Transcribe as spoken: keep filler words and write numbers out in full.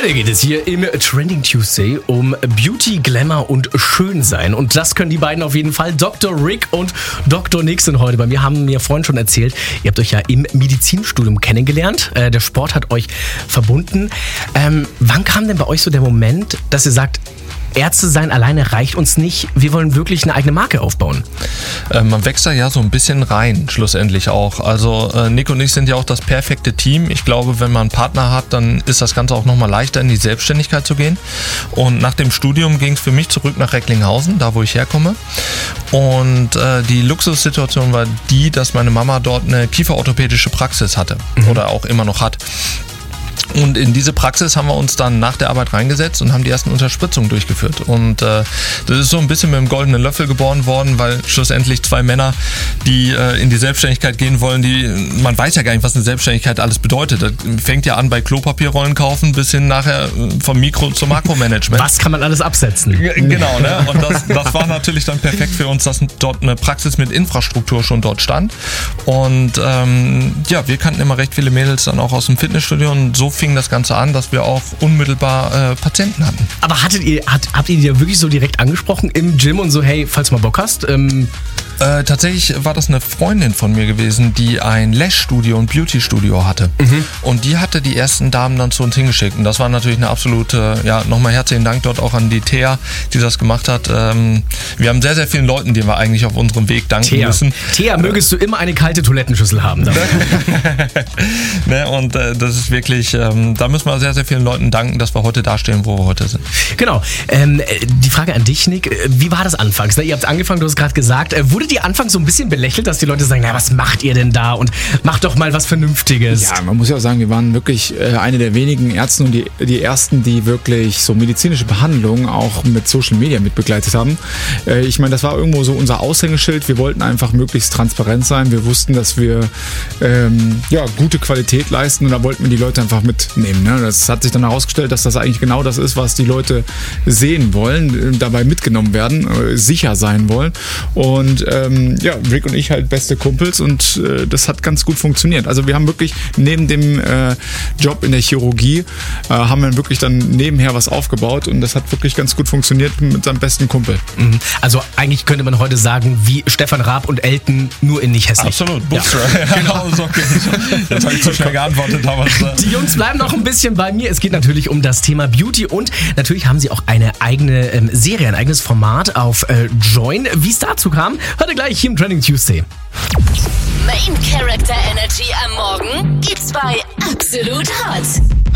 Heute geht es hier im Trending Tuesday um Beauty, Glamour und Schönsein. Und das können die beiden auf jeden Fall. Doktor Rick und Doktor Nick sind heute bei mir. Haben mir vorhin schon erzählt, ihr habt euch ja im Medizinstudium kennengelernt. Äh, der Sport hat euch verbunden. Ähm, wann kam denn bei euch so der Moment, dass ihr sagt, Ärzte sein alleine reicht uns nicht, wir wollen wirklich eine eigene Marke aufbauen? Äh, man wächst da ja so ein bisschen rein, schlussendlich auch. Also äh, Nick und ich sind ja auch das perfekte Team. Ich glaube, wenn man einen Partner hat, dann ist das Ganze auch nochmal leichter, in die Selbstständigkeit zu gehen. Und nach dem Studium ging es für mich zurück nach Recklinghausen, da wo ich herkomme. Und äh, die Luxussituation war die, dass meine Mama dort eine kieferorthopädische Praxis hatte mhm. oder auch immer noch hat. Und in diese Praxis haben wir uns dann nach der Arbeit reingesetzt und haben die ersten Unterspritzungen durchgeführt. Und äh, das ist so ein bisschen mit dem goldenen Löffel geboren worden, weil schlussendlich zwei Männer, die äh, in die Selbstständigkeit gehen wollen, die man weiß ja gar nicht, was eine Selbstständigkeit alles bedeutet. Das fängt ja an bei Klopapierrollen kaufen bis hin nachher vom Mikro- zum Makromanagement. Was kann man alles absetzen? Genau, ne? Und das, das war natürlich dann perfekt für uns, dass dort eine Praxis mit Infrastruktur schon dort stand. Und ähm, ja, wir kannten immer recht viele Mädels dann auch aus dem Fitnessstudio und so fing das Ganze an, dass wir auch unmittelbar äh, Patienten hatten. Aber hattet ihr, hat, habt ihr die ja wirklich so direkt angesprochen im Gym und so, hey, falls du mal Bock hast? Ähm äh, tatsächlich war das eine Freundin von mir gewesen, die ein Lash-Studio und Beauty-Studio hatte. Mhm. Und die hatte die ersten Damen dann zu uns hingeschickt. Und das war natürlich eine absolute, ja, nochmal herzlichen Dank dort auch an die Thea, die das gemacht hat. Ähm, wir haben sehr, sehr vielen Leuten, denen wir eigentlich auf unserem Weg danken Thea. müssen. Thea, mögest du immer eine kalte Toilettenschüssel haben. Ne, und äh, das ist wirklich, ähm, da müssen wir sehr, sehr vielen Leuten danken, dass wir heute dastehen, wo wir heute sind. Genau. Ähm, die Frage an dich, Nick, wie war das anfangs? Ihr habt angefangen, du hast gerade gesagt, äh, wurde die anfangs so ein bisschen belächelt, dass die Leute sagen, na, was macht ihr denn da und macht doch mal was Vernünftiges? Ja, man muss ja auch sagen, wir waren wirklich äh, eine der wenigen Ärzte und die, die ersten, die wirklich so medizinische Behandlungen auch mit Social Media mitbegleitet haben. Äh, ich meine, das war irgendwo so unser Aushängeschild. Wir wollten einfach möglichst transparent sein. Wir wussten, dass wir ähm, ja, gute Qualität leisten und da wollten wir die Leute einfach mitnehmen. Ne? Das hat sich dann herausgestellt, dass das eigentlich genau das ist, was die Leute sehen wollen, dabei mitgenommen werden, äh, sicher sein wollen. Und ähm, ja, Rick und ich halt beste Kumpels und äh, das hat ganz gut funktioniert. Also wir haben wirklich neben dem äh, Job in der Chirurgie, äh, haben wir wirklich dann nebenher was aufgebaut und das hat wirklich ganz gut funktioniert mit seinem besten Kumpel. Also eigentlich könnte man heute sagen, wie Stefan Raab und Elton, nur in nicht hässlich. Absolut, Bookster. Ja. Genau, so okay. Jetzt habe ich zu schnell geantwortet. Aber die Jungs bleiben noch ein bisschen bei mir. Es geht natürlich um das Thema Beauty und natürlich haben sie auch eine eigene ähm, Serie, ein eigenes Format auf äh, Join. Wie es dazu kam, hört ihr gleich hier im Trending Tuesday. Main Character Energy am Morgen gibt's bei Absolut Hot.